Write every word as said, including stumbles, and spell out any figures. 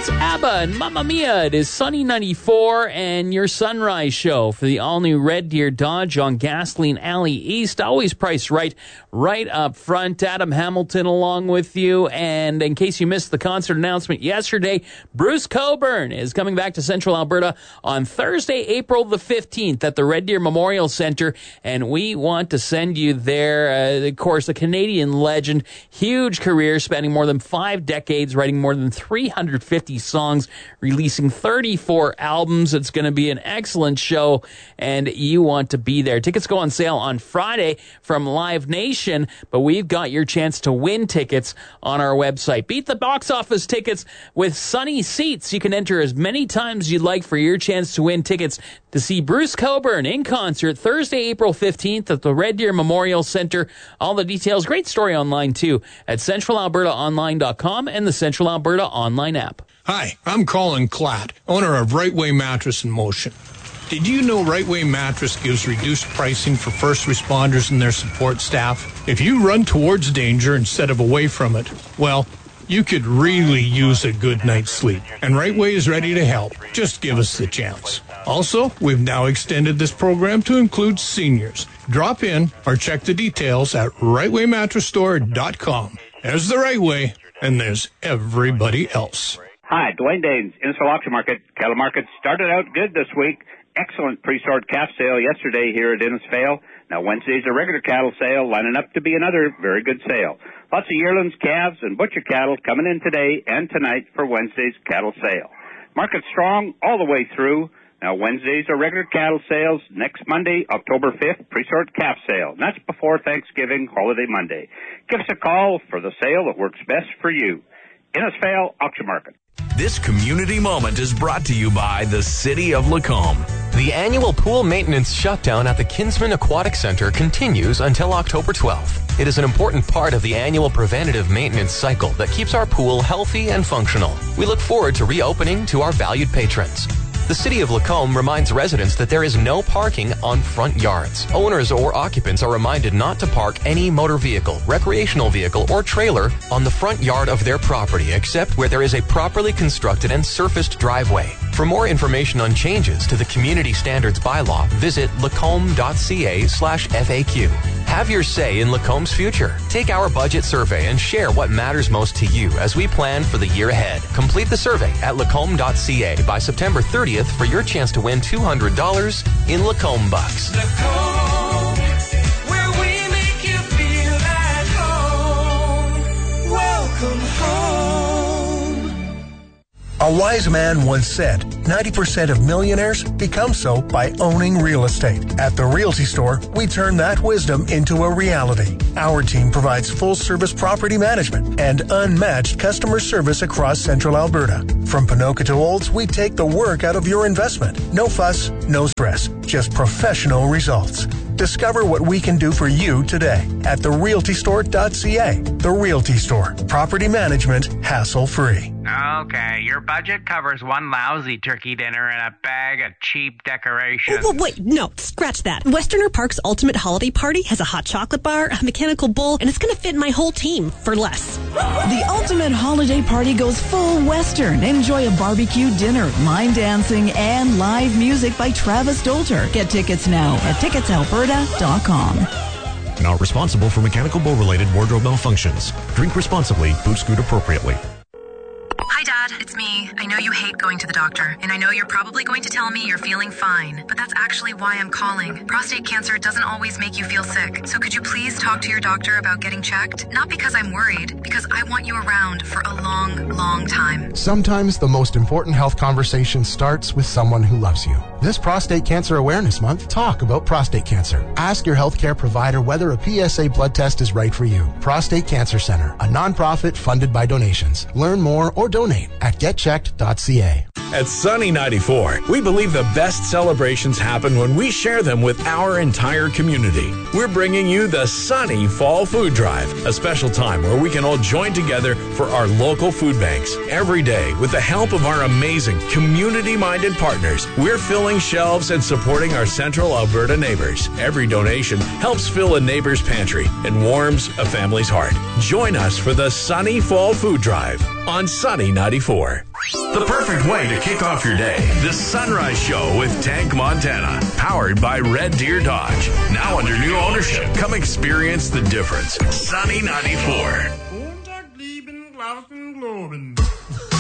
It's ABBA and Mamma Mia. It is Sunny ninety-four and your Sunrise Show for the all-new Red Deer Dodge on Gasoline Alley East. Always priced right, right up front. Adam Hamilton along with you. And in case you missed the concert announcement yesterday, Bruce Cockburn is coming back to Central Alberta on Thursday, April the fifteenth at the Red Deer Memorial Centre. And we want to send you there. Uh, of course, a Canadian legend, huge career spanning more than five decades, writing more than three hundred fifty songs, releasing thirty-four albums. It's going to be an excellent show, and you want to be there. Tickets go on sale on Friday from Live Nation, but we've got your chance to win tickets on our website. Beat the box office tickets with Sunny Seats. You can enter as many times as you'd like for your chance to win tickets to see Bruce Cockburn in concert Thursday, April fifteenth at the Red Deer Memorial Centre. All the details, great story online too, at central alberta online dot com and the Central Alberta online app. Hi, I'm Colin Klatt, owner of Right Way Mattress in Motion. Did you know Right Way Mattress gives reduced pricing for first responders and their support staff? If you run towards danger instead of away from it, well, you could really use a good night's sleep. And Right Way is ready to help. Just give us the chance. Also, we've now extended this program to include seniors. Drop in or check the details at right way mattress store dot com. There's the Right Way, and there's everybody else. Hi, Dwayne Danes, Innisfil Auction Market. Cattle market started out good this week. Excellent pre-sort calf sale yesterday here at Innisfail. Now Wednesday's a regular cattle sale, lining up to be another very good sale. Lots of yearlings, calves, and butcher cattle coming in today and tonight for Wednesday's cattle sale. Market strong all the way through. Now Wednesdays are regular cattle sales. Next Monday, October fifth, pre-sort calf sale. And that's before Thanksgiving, holiday Monday. Give us a call for the sale that works best for you. Innisfail Auction Market. This community moment is brought to you by the City of Lacombe. The annual pool maintenance shutdown at the Kinsman Aquatic Center continues until October twelfth. It is an important part of the annual preventative maintenance cycle that keeps our pool healthy and functional. We look forward to reopening to our valued patrons. The City of Lacombe reminds residents that there is no parking on front yards. Owners or occupants are reminded not to park any motor vehicle, recreational vehicle, or trailer on the front yard of their property except where there is a properly constructed and surfaced driveway. For more information on changes to the Community Standards Bylaw, visit lacombe.ca slash FAQ. Have your say in Lacombe's future. Take our budget survey and share what matters most to you as we plan for the year ahead. Complete the survey at lacombe.ca by September thirtieth for your chance to win two hundred dollars in Lacombe bucks. Lacombe, where we make you feel at home. Welcome home. A wise man once said, ninety percent of millionaires become so by owning real estate. At the Realty Store, we turn that wisdom into a reality. Our team provides full-service property management and unmatched customer service across Central Alberta. From Ponoka to Olds, we take the work out of your investment. No fuss, no stress, just professional results. Discover what we can do for you today at the realty store dot c a. The Realty Store. Property management, hassle-free. Okay, your budget covers one lousy turkey dinner and a bag of cheap decorations. Oh, wait, no, scratch that. Westerner Park's Ultimate Holiday Party has a hot chocolate bar, a mechanical bull, and it's going to fit my whole team for less. The Ultimate Holiday Party goes full Western. Enjoy a barbecue dinner, line dancing, and live music by Travis Dolter. Get tickets now at tickets alberta dot com. Not responsible for mechanical bull-related wardrobe malfunctions. Drink responsibly. Boot scoot appropriately. Hi, Dad. It's me. I know you hate going to the doctor, and I know you're probably going to tell me you're feeling fine, but that's actually why I'm calling. Prostate cancer doesn't always make you feel sick, so could you please talk to your doctor about getting checked? Not because I'm worried, because I want you around for a long, long time. Sometimes the most important health conversation starts with someone who loves you. This Prostate Cancer Awareness Month, talk about prostate cancer. Ask your healthcare provider whether a P S A blood test is right for you. Prostate Cancer Center, a nonprofit funded by donations. Learn more or donate at get checked dot c a. At Sunny ninety-four, we believe the best celebrations happen when we share them with our entire community. We're bringing you the Sunny Fall Food Drive, a special time where we can all join together for our local food banks. Every day, with the help of our amazing community-minded partners, we're filling shelves and supporting our Central Alberta neighbors. Every donation helps fill a neighbor's pantry and warms a family's heart. Join us for the Sunny Fall Food Drive. on Sunny ninety-four. The perfect way to kick off your day. The Sunrise Show with Tank Montana. Powered by Red Deer Dodge. Now under new ownership. Come experience the difference. Sunny ninety-four. Montag lieben, glauben, globen.